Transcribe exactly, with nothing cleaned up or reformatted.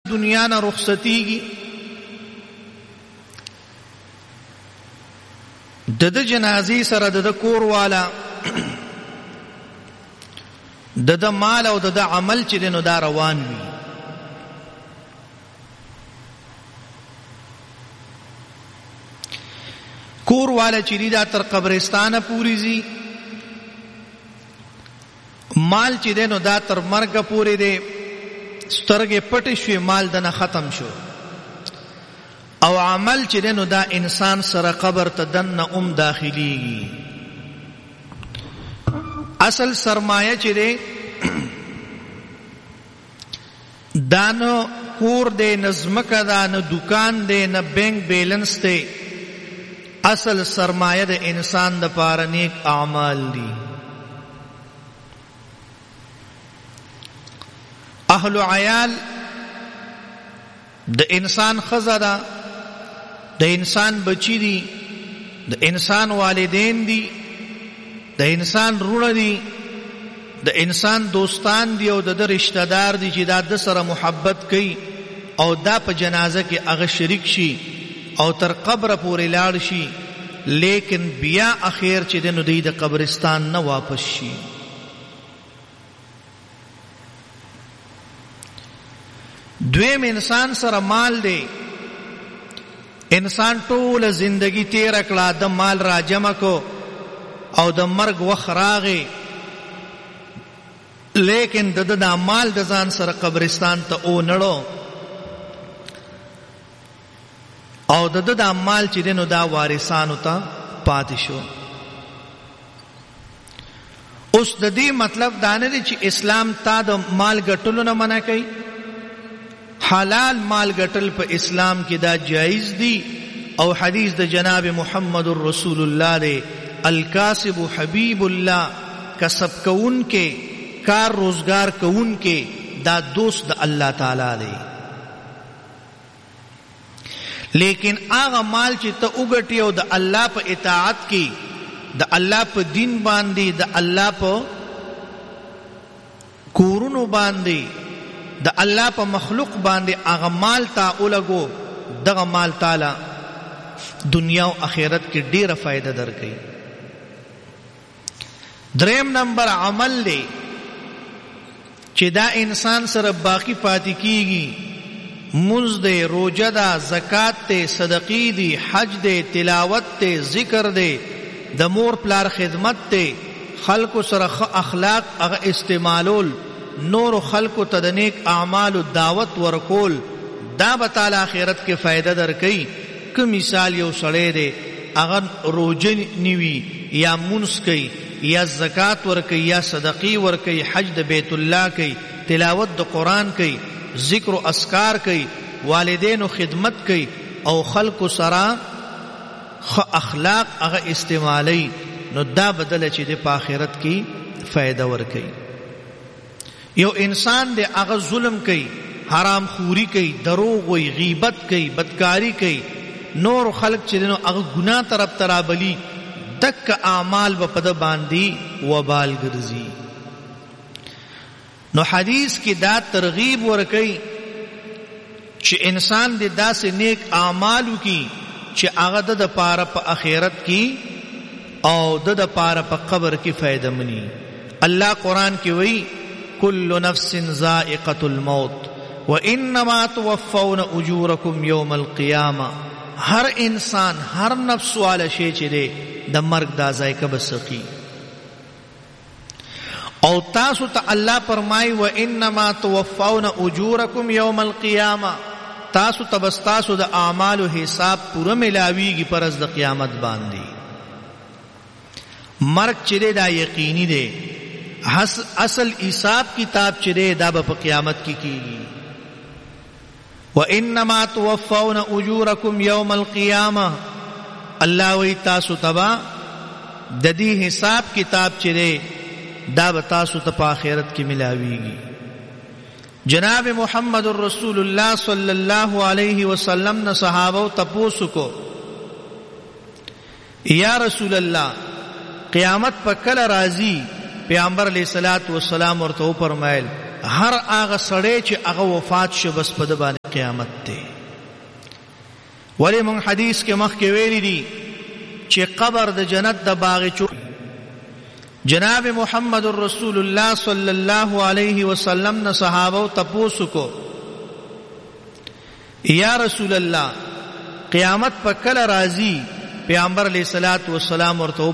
دنیا نه رخصتیږي د د جنازې سره د د کور والا د د مال او د د عمل چې دی نو دا روان وي. کور والا چې دی دا تر قبرستانه پوری زی، مال چې دی نو دا تر مرګه پوری دی، سترګې پټې شوې مال دنه ختم شو، او عمل چې دی نو دا انسان سره قبر ته دنه ام داخليږي. اصل سرمایه چې دی دا نه کور دی، نه ځمکه ده، نه دکان دی، نه بینک بیلنس دی. اصل سرمایه د انسان د پاره نیک اعمال دي. اهل عیال د انسان خزه ده، د انسان بچی دي، د انسان والدین دي، د انسان رونه دي، د انسان دوستان دي، او د رشتہ دار دي چې دا د سره محبت کوي او دا په جنازه کې هغه شریک شي او تر قبر پورې لاړ شي، لیکن بیا اخیر چې د نو دی د قبرستان نه واپس شي. دویم انسان سره مال دی، انسان ټول زندگی تیر کړه، د مال را جمع کو او د مرګ وخت راغی، لیکن د د مال د ځان سره قبرستان ته او نړو، او د د مال چې دینو دا وارثانو ته پاتې شو. اوس د دې مطلب دا نه دی چې اسلام تا د مال ګټلو نه منع کوي. حلال مال ګټل په اسلام کې دا جایز دی، او حدیث د جناب محمد رسول الله دی، الکاسب حبیب الله، کسب کون کې کار روزگار کون کې دا دوست د الله تعالی دی. لیکن هغه مال چې ته وګټې او د الله په اطاعت کې، د الله په دین باندې، د الله په کورونو باندې، د الله په مخلوق باندې هغه مال تا ولګو، دغه مال تعالی دنیا او آخرت کې ډیره فائدہ درکړي. دریم نمبر عمل دی چې دا انسان سره باقی پاتې کیږي، منځ دی، روزه ده، زکات دی، صدقې دی، حج دی، تلاوت دی، ذکر دی، د مور پلار خدمت دی، خلکو سره اخلاق هغه استعمالول، نور خلقو ته د نیک اعمال دعوت ورکول، دا به تعالی آخرت کې فائدہ درکړي. که مثال یو سړی دی هغه روزه نیوي یا منځ کوي یا زکات ورکوي یا صدقې ورکوي، حج د بیت الله کوي، تلاوت د قرآن کوي، ذکر و اذکار کوي، والدینو خدمت کوي، او خلقو سره خ اخلاق هغه استعمالي، نو دا بدله چې د په آخرت کې فائدہ ورکوي. یو انسان دے اغا ظلم کئی، حرام خوری کئی، دروغ وی، غیبت کئی، بدکاری کئی، نور خلق چلنو اغا گناہ طرف ترابلی، دک اعمال و پد باندی وبال گرزی. نو حدیث کی دا ترغیب ورکی چھ انسان دے دا سے نیک اعمالو کی چھ اغا دا دا پارا پا آخرت کی او دا دا پارا پا قبر کی فائدہ منی. اللہ قرآن کی وی کل نفس ذائقة الموت وانما توفون اجورکم یوم القیامہ. ہر انسان، ہر نفس والا شے چرے د مرگ دا ذائقہ بسقی. او تاسو تا اللہ فرمائی وانما توفون اجورکم یوم القیامہ، تاسو تبستاسو دا اعمال و حساب پورا ملاویگی پر از دا قیامت باندی. مرگ چرے دا یقینی دے، اصل حساب کتاب چرے دا با قیامت کی کیگی. وَإِنَّمَا تُوَفَّوْنَ أُجُورَكُمْ يَوْمَ الْقِيَامَةِ، اللہ وی تاسو تبا ددی حساب کتاب چرے دا با تاسو تپا آخرت کی ملاویگی. جناب محمد الرسول اللہ صلی اللہ علیہ وسلم نے صحابہ تپوسو کو، یا رسول اللہ قیامت پا کل راضی؟ پیامبر علیہ الصلوۃ والسلام ورته فرمایل هر هغه سړی چې هغه وفات شو بس په د باندې قیامت دی. ولی مونږ حدیث کې مخکې ویلي دي چې قبر د جنت د باغچو. جناب محمد رسول الله صلی الله علیه وسلم نه صحابه تپوسو کو یا رسول الله قیامت په کله راځي؟ پیغمبر علیہ الصلوۃ والسلام ورته